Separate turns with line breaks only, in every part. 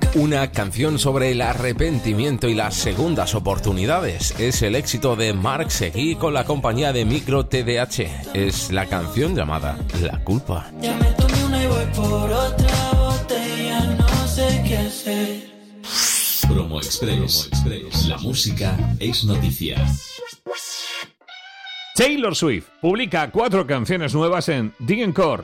Una canción sobre el arrepentimiento y las segundas oportunidades. Es el éxito de Marc Seguí con la compañía de Micro TDH. Es la canción llamada La Culpa.
Ya me tomé una y voy por otra botella, no sé qué hacer.
Promo Express. La música es noticia.
Taylor Swift publica 4 canciones nuevas en The Encore.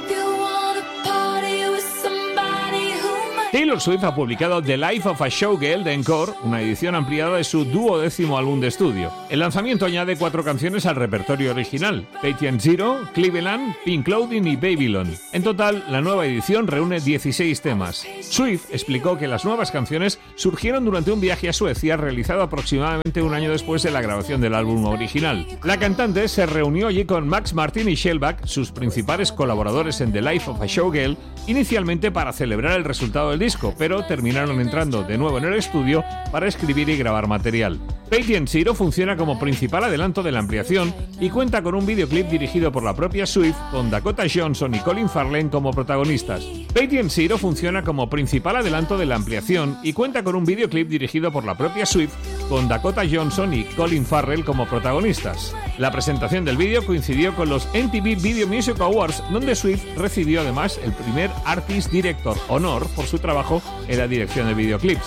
Taylor Swift ha publicado The Life of a Showgirl de Encore, una edición ampliada de su 12º álbum de estudio. El lanzamiento añade 4 canciones al repertorio original: Patient Zero, Cleveland, Pink Clothing y Babylon. En total, la nueva edición reúne 16 temas. Swift explicó que las nuevas canciones surgieron durante un viaje a Suecia realizado aproximadamente un año después de la grabación del álbum original. La cantante se reunió allí con Max Martin y Shellback, sus principales colaboradores en The Life of a Showgirl, inicialmente para celebrar el resultado del disco, pero terminaron entrando de nuevo en el estudio para escribir y grabar material. Patient Zero funciona como principal adelanto de la ampliación y cuenta con un videoclip dirigido por la propia Swift, con Dakota Johnson y Colin Farrell como protagonistas. Patient Zero funciona como principal adelanto de la ampliación y cuenta con un videoclip dirigido por la propia Swift, con Dakota Johnson y Colin Farrell como protagonistas. La presentación del vídeo coincidió con los MTV Video Music Awards, donde Swift recibió además el primer Artist Director Honor por su trabajo en la dirección de videoclips.